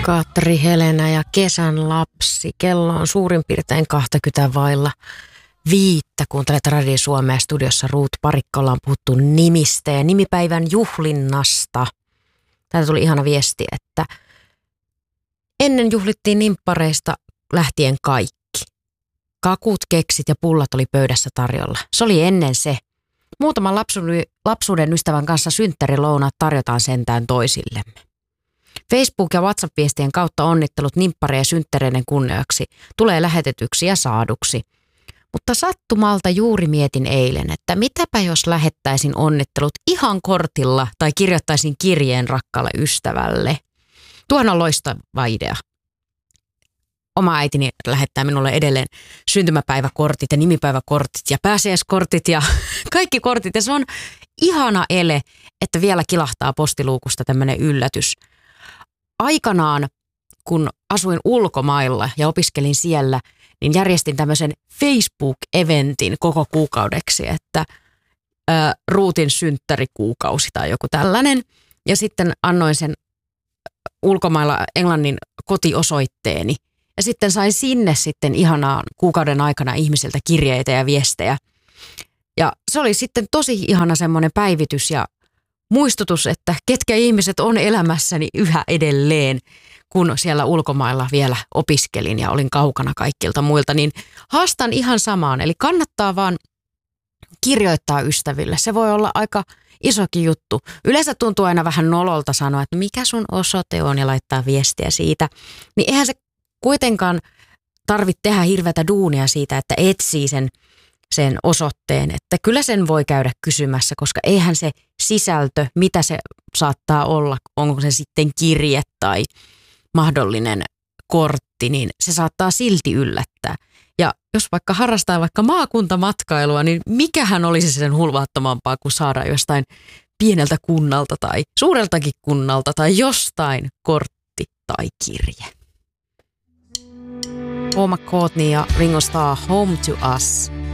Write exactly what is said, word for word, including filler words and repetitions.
Katri Helena ja kesän lapsi. Kello on suurin piirtein kaksikymmentä vailla viittä. Kuuntelet Radio Suomea, studiossa Ruut Parikka. Ollaan puhuttu nimistä ja nimipäivän juhlinnasta. Täältä tuli ihana viesti, että ennen juhlittiin nimppareista lähtien kaikki. Kakut, keksit ja pullat oli pöydässä tarjolla. Se oli ennen se. Muutaman lapsuuden, lapsuuden ystävän kanssa synttärilounaat tarjotaan sentään toisillemme. Facebook- ja WhatsApp-viestien kautta onnittelut nimppareiden ja synttäreiden kunniaksi tulee lähetetyksi ja saaduksi. Mutta sattumalta juuri mietin eilen, että mitäpä jos lähettäisin onnittelut ihan kortilla tai kirjoittaisin kirjeen rakkaalle ystävälle. Tuohan on loistava idea. Oma äitini lähettää minulle edelleen syntymäpäiväkortit ja nimipäiväkortit ja pääsiäiskortit ja kaikki kortit. Ja se on ihana ele, että vielä kilahtaa postiluukusta tämmöinen yllätys. Aikanaan, kun asuin ulkomailla ja opiskelin siellä, niin järjestin tämmöisen Facebook-eventin koko kuukaudeksi, että ää, Ruutin synttärikuukausi tai joku tällainen. Ja sitten annoin sen ulkomailla Englannin kotiosoitteeni. Ja sitten sain sinne sitten ihanaan kuukauden aikana ihmisiltä kirjeitä ja viestejä. Ja se oli sitten tosi ihana semmoinen päivitys ja muistutus, että ketkä ihmiset on elämässäni yhä edelleen, kun siellä ulkomailla vielä opiskelin ja olin kaukana kaikilta muilta, niin haastan ihan samaan. Eli kannattaa vaan kirjoittaa ystäville. Se voi olla aika isokin juttu. Yleensä tuntuu aina vähän nololta sanoa, että mikä sun osoite on ja laittaa viestiä siitä. Niin eihän se kuitenkaan tarvitse tehdä hirveätä duunia siitä, että etsii sen sen osoitteen, että kyllä sen voi käydä kysymässä, koska eihän se sisältö, mitä se saattaa olla, onko se sitten kirje tai mahdollinen kortti, niin se saattaa silti yllättää. Ja jos vaikka harrastaa vaikka maakuntamatkailua, niin mikähän olisi sen hulvaattomampaa kuin saada jostain pieneltä kunnalta tai suureltakin kunnalta tai jostain kortti tai kirje. Paul McCartney ja Ringo Starr, Home to Us.